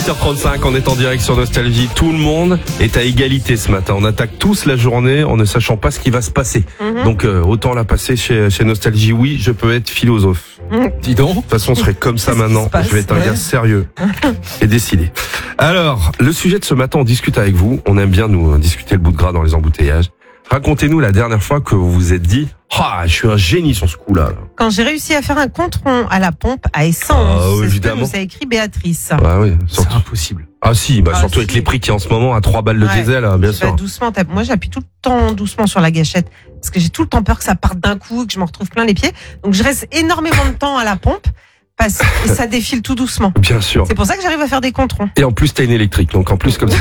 8h35, on est en direct sur Nostalgie. Tout le monde est à égalité ce matin. On attaque tous la journée en ne sachant pas ce qui va se passer. Donc autant la passer chez Nostalgie. Oui, je peux être philosophe. Dis donc. De toute façon, je serai comme ça maintenant. Je vais être un gars sérieux et décidé. Alors, le sujet de ce matin, on discute avec vous. On aime bien nous discuter le bout de gras dans les embouteillages. Racontez-nous la dernière fois que vous vous êtes dit « Ah, je suis un génie sur ce coup-là. » Quand j'ai réussi à faire un compte-rond à la pompe à essence, c'est évidemment. ce que nous a écrit Béatrice. Ah oui, C'est impossible. Ah si, surtout avec les prix qui en ce moment à 3 balles le diesel, bien sûr. Doucement, moi j'appuie tout le temps doucement sur la gâchette parce que j'ai tout le temps peur que ça parte d'un coup, que je me retrouve plein les pieds. Donc je reste énormément de temps à la pompe et ça défile tout doucement. Bien sûr. C'est pour ça que j'arrive à faire des comptes ronds. Et en plus, t'as une électrique, donc en plus comme ça.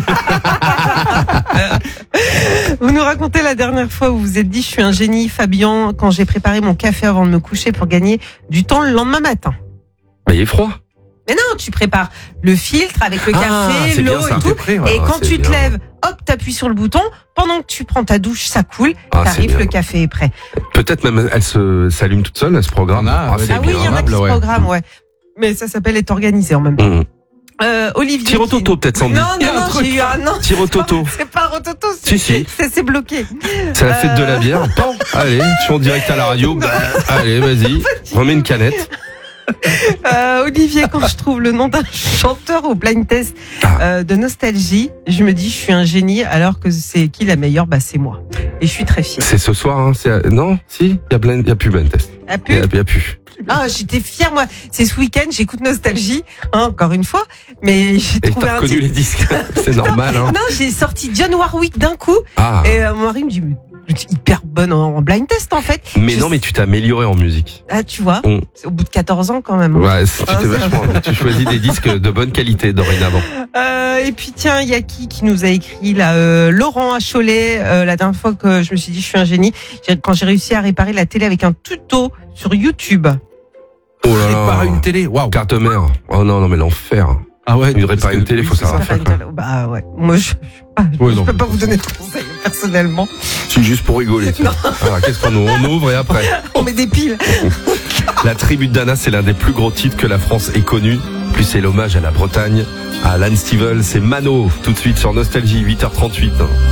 Vous nous racontez la dernière fois où vous vous êtes dit je suis un génie, Fabien, quand j'ai préparé mon café avant de me coucher pour gagner du temps le lendemain matin. Bah, il est froid. Mais non, tu prépares le filtre avec le café, c'est l'eau bien ça. et tout. Prêt, voilà, Et quand c'est tu te bien. lèves, hop, t'appuies sur le bouton. Pendant que tu prends ta douche, ça coule. Ah, c'est T'arrives, bien. le café est prêt. Peut-être même elle s'allume toute seule, elle se programme. C'est Ah oui, il y en a qui se ouais. programment, ouais. Mais ça s'appelle être organisé en même temps. Olivier. Tire au toto, peut-être, Sandy. Non, j'ai eu un non. Tire au toto. C'est pas un rototo, Si. c'est bloqué. C'est la fête de la bière. Pan. Allez, je suis en direct à la radio. Allez, vas-y. Remets une canette. Olivier, quand je trouve le nom d'un chanteur au blind test de Nostalgie, je me dis je suis un génie alors que c'est qui la meilleure? Bah c'est moi. Et je suis très fière. C'est ce soir, hein. Non, si, il y a plus blind test. A Il y a plus. Ah, j'étais fière, moi. C'est ce week-end, j'écoute Nostalgie, encore une fois, mais j'ai Et trouvé t'as un reconnu titre. les disques. C'est normal, hein. Non, j'ai sorti John Warwick d'un coup, Ah. et mon mari me dit, mais je suis hyper bonne en blind test, en fait. Mais non, mais tu t'es amélioré en musique. Ah, tu vois, Mm. c'est au bout de 14 ans, quand même. Ouais, tu choisis des disques de bonne qualité dorénavant. Et puis, tiens, il y a qui nous a écrit, là, Laurent à Cholet, la dernière fois que je me suis dit, je suis un génie, quand j'ai réussi à réparer la télé avec un tuto sur YouTube. Oh là Réparer là. une télé. Waouh. Carte mère. Oh non, mais l'enfer. Ah ouais. Une réparer une télé, faut savoir Ça faire. fait dire- Bah ouais, moi je Oui, non. peux pas vous donner de conseils personnellement. C'est juste pour rigoler. Tu vois. Alors, qu'est-ce qu'on ouvre? On ouvre et après. On met des piles. La tribu de Dana, c'est l'un des plus gros titres que la France ait connu. Plus c'est l'hommage à la Bretagne, à Alan Stivell, c'est Mano, tout de suite sur Nostalgie, 8h38.